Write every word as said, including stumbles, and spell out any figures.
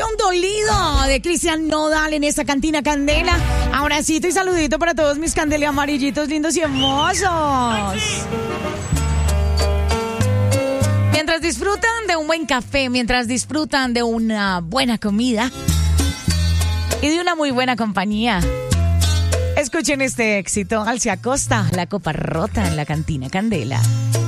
Corazón Dolido de Cristian Nodal en esta Cantina Candela. Abracito y saludito para todos mis candelia amarillitos lindos y hermosos. Mientras disfrutan de un buen café, mientras disfrutan de una buena comida y de una muy buena compañía, escuchen este éxito. Alcia Acosta, La Copa Rota en la Cantina Candela.